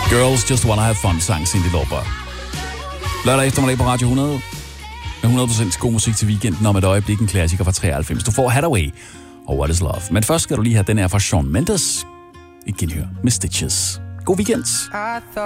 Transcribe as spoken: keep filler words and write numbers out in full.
Girls Just Wanna Have Fun, sang Cyndi Lauper. Lørdag eftermiddag på Radio hundrede. Med hundrede procent god musik til weekenden, og med et øjeblik en klassiker fra treoghalvfems. Du får Hathaway og What Is Love. Men først skal du lige have den her fra Shawn Mendes. Igen her med Stitches. God weekend.